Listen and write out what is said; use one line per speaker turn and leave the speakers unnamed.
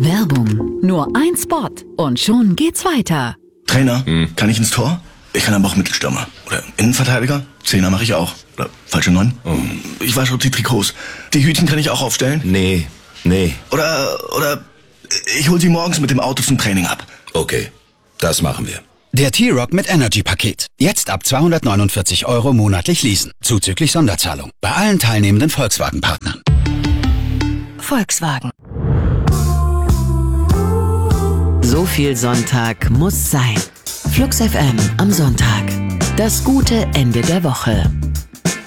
Werbung. Nur ein Spot und schon geht's weiter.
Trainer, kann ich ins Tor? Ich kann aber auch Mittelstürmer. Oder Innenverteidiger? Zehner mache ich auch. Oder falsche 9? Ich wasche auch die Trikots. Die Hütchen kann ich auch aufstellen?
Nee.
Oder ich hol sie morgens mit dem Auto zum Training ab.
Okay, das machen wir.
Der T-Rock mit Energy-Paket. Jetzt ab 249 € monatlich leasen. Zuzüglich Sonderzahlung. Bei allen teilnehmenden Volkswagen-Partnern.
Volkswagen. So viel Sonntag muss sein. Flux FM am Sonntag. Das gute Ende der Woche.